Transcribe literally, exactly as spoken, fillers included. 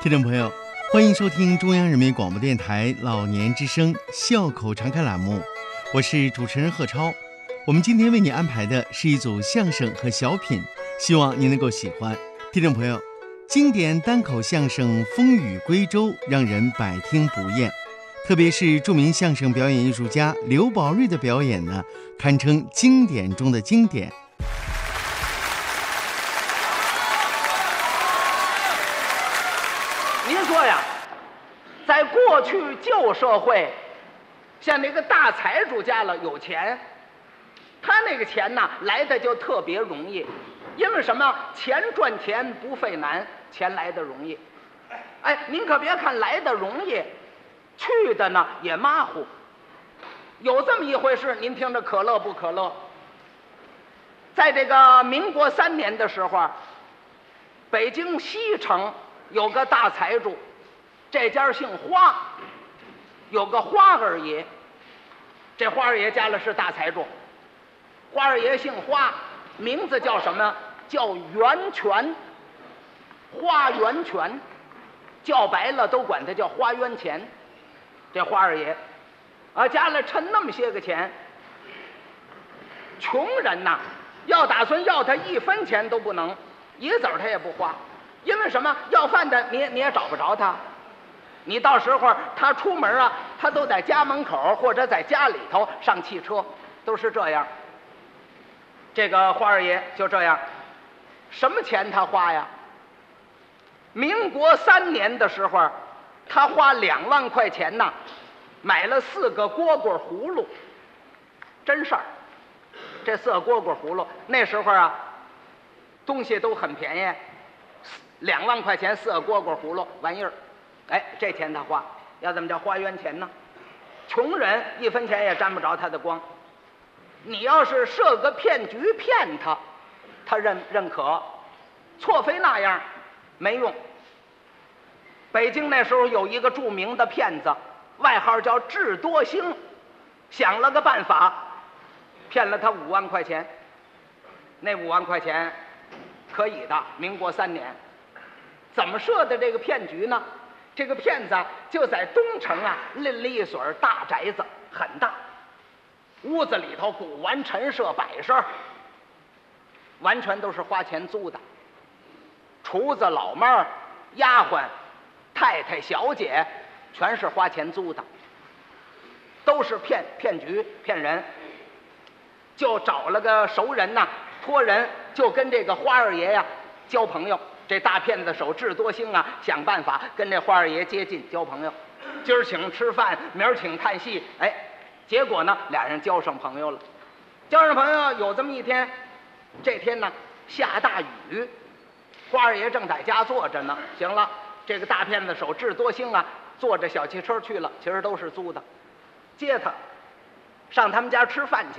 听众朋友，欢迎收听中央人民广播电台老年之声笑口常开栏目，我是主持人贺超。我们今天为你安排的是一组相声和小品，希望您能够喜欢。听众朋友，经典单口相声《风雨归舟》让人百听不厌，特别是著名相声表演艺术家刘宝瑞的表演呢，堪称经典中的经典。 您说呀，在过去旧社会，像那个大财主家了有钱，他那个钱呢来的就特别容易，因为什么？钱赚钱不费难，钱来的容易。哎，您可别看来的容易，去的呢也马虎。有这么一回事，您听着可乐不可乐？在这个民国三年的时候啊，北京西城有个大财主，这家姓花，有个花二爷。这花二爷家里是大财主，花二爷姓花，名字叫什么？叫源泉，花源泉，叫白了都管他叫花源钱。这花二爷啊，家里趁那么些个钱，穷人呐，要打算要他一分钱都不能，一个子儿他也不花。因为什么？要饭的你你也找不着他，你到时候他出门啊，他都在家门口或者在家里头上汽车，都是这样。这个花二爷就这样，什么钱他花呀？民国三年的时候，他花两万块钱呐，买了四个蝈蝈葫芦，真事儿。这四个蝈蝈葫芦那时候啊，东西都很便宜。两万块钱四个蝈蝈葫芦玩意儿，哎，这钱他花，要怎么叫花园钱呢？穷人一分钱也沾不着他的光。你要是设个骗局骗他，他认认可，错非那样没用。北京那时候有一个著名的骗子，外号叫智多星，想了个办法，骗了他五万块钱。那五万块钱可以的，民国三年。怎么设的这个骗局呢？这个骗子就在东城啊拎了一所大宅子，很大，屋子里头古玩陈设摆设，完全都是花钱租的。厨子、老妹儿、丫鬟、太太、小姐，全是花钱租的，都是骗骗局骗人。就找了个熟人呐，托人就跟这个花二爷呀交朋友。这大骗子手智多星啊，想办法跟这花二爷接近交朋友，今儿请吃饭，明儿请看戏，哎，结果呢，俩人交上朋友了。交上朋友有这么一天，这天呢下大雨，花二爷正在家坐着呢。行了，这个大骗子手智多星啊，坐着小汽车去了，其实都是租的，接他上他们家吃饭去。